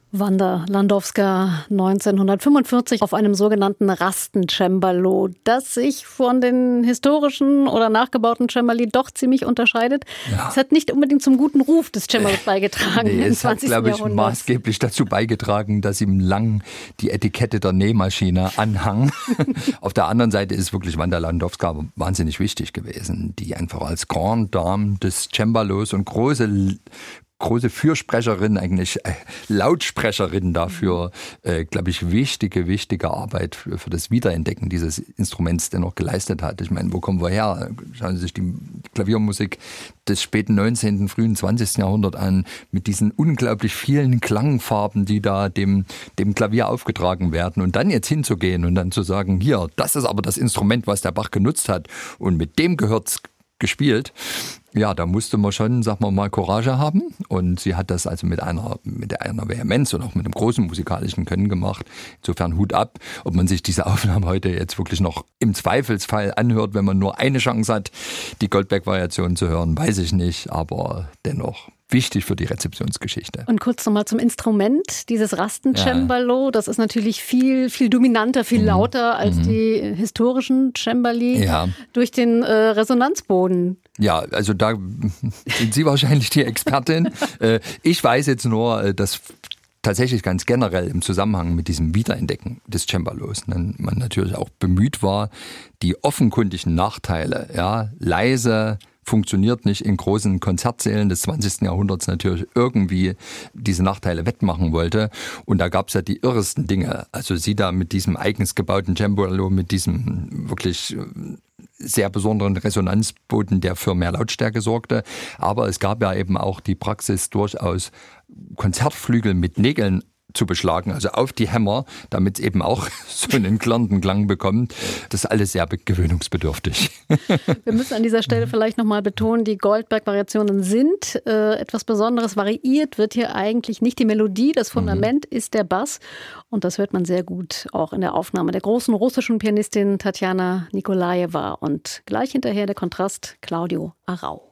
Wanda Landowska 1945 auf einem sogenannten Rastencembalo, das sich von den historischen oder nachgebauten Cembali doch ziemlich unterscheidet. Es hat nicht unbedingt zum guten Ruf des Cembalos beigetragen. Es hat, glaube ich, maßgeblich dazu beigetragen, dass ihm lang die Etikette der Nähmaschine anhang. Auf der anderen Seite ist wirklich Wanda Landowska wahnsinnig wichtig gewesen, die einfach als Grande Dame des Cembalos und große Fürsprecherin, eigentlich Lautsprecherin dafür, glaube ich, wichtige Arbeit für das Wiederentdecken dieses Instruments dennoch geleistet hat. Ich meine, wo kommen wir her? Schauen Sie sich die Klaviermusik des späten 19., frühen 20. Jahrhunderts an, mit diesen unglaublich vielen Klangfarben, die da dem Klavier aufgetragen werden. Und dann jetzt hinzugehen und dann zu sagen, hier, das ist aber das Instrument, was der Bach genutzt hat und mit dem gehört's gespielt. Ja, da musste man schon, sagen wir mal, Courage haben. Und sie hat das also mit einer Vehemenz und auch mit einem großen musikalischen Können gemacht. Insofern Hut ab. Ob man sich diese Aufnahme heute jetzt wirklich noch im Zweifelsfall anhört, wenn man nur eine Chance hat, die Goldberg-Variation zu hören, weiß ich nicht. Aber dennoch wichtig für die Rezeptionsgeschichte. Und kurz nochmal zum Instrument, dieses Rastencembalo, das ist natürlich viel dominanter, viel lauter als die historischen Cembali durch den Resonanzboden. Ja, also da sind Sie wahrscheinlich die Expertin. Ich weiß jetzt nur, dass tatsächlich ganz generell im Zusammenhang mit diesem Wiederentdecken des Cembalos man natürlich auch bemüht war, die offenkundigen Nachteile, leise, funktioniert nicht in großen Konzertsälen des 20. Jahrhunderts natürlich irgendwie diese Nachteile wettmachen wollte. Und da gab es ja die irresten Dinge. Also sie da mit diesem eigens gebauten Cembalo, mit diesem wirklich sehr besonderen Resonanzboden, der für mehr Lautstärke sorgte. Aber es gab ja eben auch die Praxis, durchaus Konzertflügel mit Nägeln zu beschlagen, also auf die Hämmer, damit es eben auch so einen klirrenden Klang bekommt. Das ist alles sehr gewöhnungsbedürftig. Wir müssen an dieser Stelle vielleicht nochmal betonen, die Goldberg-Variationen sind etwas Besonderes. Variiert wird hier eigentlich nicht die Melodie, das Fundament ist der Bass. Und das hört man sehr gut auch in der Aufnahme der großen russischen Pianistin Tatjana Nikolajewa. Und gleich hinterher der Kontrast Claudio Arrau.